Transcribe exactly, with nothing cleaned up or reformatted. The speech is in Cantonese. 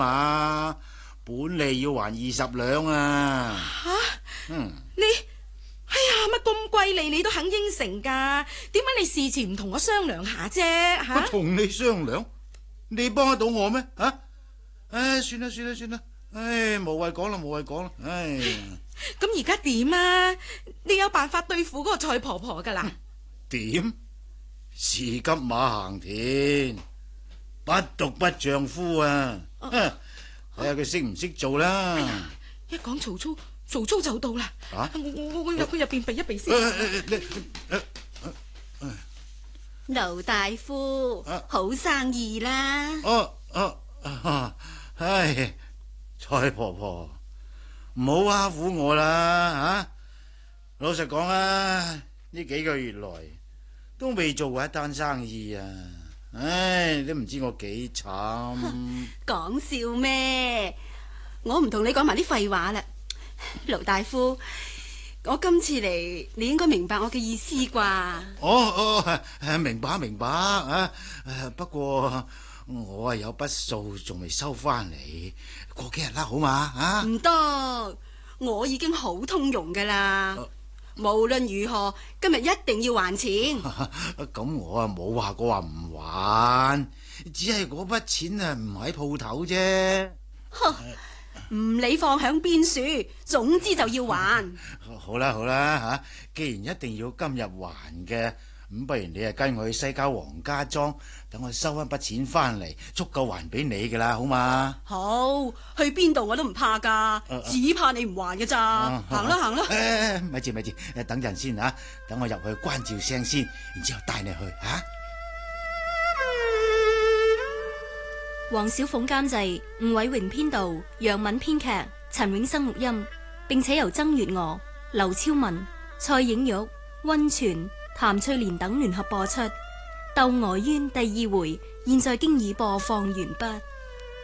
嘛，本利要還二十兩啊。 吓、啊， 嗯， 你，哎呀，乜咁貴利你都肯應承噶？點解你事前唔同我商量下啫？吓、啊， 同你商量，你幫得到我咩？啊，唉，算啦算啦算啦，唉，無謂講啦無謂講啦，唉。 咁而家點啊？你有辦法對付嗰個蔡婆婆噶啦？ 點？士急馬行田，不獨不丈夫啊！睇下佢識唔識做啦。 哎呀，一講曹操，曹操就到啦。 啊！ 我我我入去入邊避一避先。 劉大夫， 啊、 好生意啦。 哦哦、啊啊，唉，蔡婆婆，唔好挖苦我啦啊！老實講啊，呢幾個月來都未做過一單生意啊！唉，都唔知我幾慘。 講笑咩？我唔同你講埋啲廢話啦，劉大夫，我今次嚟，你應該明白我嘅意思啩？ 哦哦，明白明白啊！不過我啊有筆數仲未收翻嚟，過幾日啦，好嘛啊？ 唔得，我已經好通融噶啦。啊、無論如何，今日一定要還錢。 咁我啊冇話過話唔還，只係嗰筆錢啊唔喺鋪頭啫。 唔理放響邊處，總之就要還。 好啦好啦吓，既然一定要今日還嘅，咁不如你啊跟我去西郊黃家莊，等我收一筆錢翻嚟，足夠還俾你噶啦，好嘛？ 好，去邊度我都唔怕噶，啊、只怕你唔還嘅咋。啊、行啦行啦。 誒，咪住咪住，等陣先吓，等我入去關照聲先，然之後帶你去吓。 黃小鳳監製，吳偉榮編導，楊敏編劇，陳永生錄音，並且由曾月娥、劉超文、蔡影玉、溫泉、譚翠蓮等聯合播出。《竇娥冤》第二回，現在經已播放完畢。